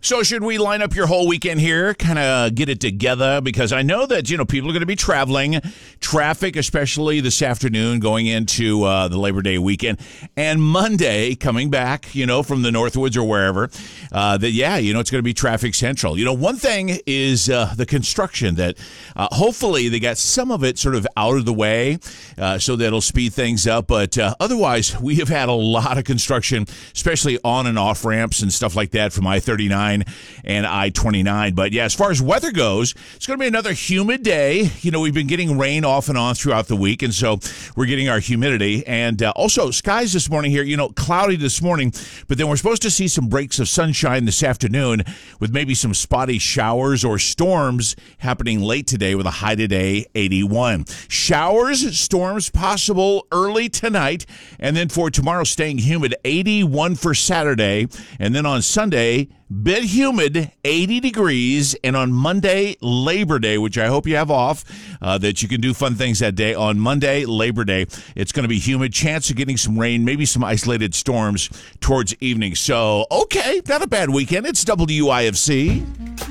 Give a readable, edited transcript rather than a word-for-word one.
So should we line up your whole weekend here, kind of get it together? Because I know that, people are going to be traveling. Traffic, especially this afternoon, going into the Labor Day weekend. And Monday, coming back, from the Northwoods or wherever, it's going to be traffic central. One thing is the construction that hopefully they got some of it sort of out of the way so that'll speed things up. But otherwise, we have had a lot of construction, especially on and off ramps and stuff like that from I-39 and I-29. But yeah, as far as weather goes, it's going to be another humid day. We've been getting rain off and on throughout the week, and so we're getting our humidity. And also, skies this morning here, cloudy this morning, but then we're supposed to see some breaks of sunshine this afternoon with maybe some spotty showers or storms happening late today with a high today, 81. Showers, storms possible early tonight, and then for tomorrow staying humid, 81 for Saturday, and then on Sunday, bit humid, 80 degrees, and on Monday, Labor Day, which I hope you have off, that you can do fun things that day. On Monday, Labor Day, it's going to be humid, chance of getting some rain, maybe some isolated storms towards evening. So, okay, not a bad weekend. It's WIFC.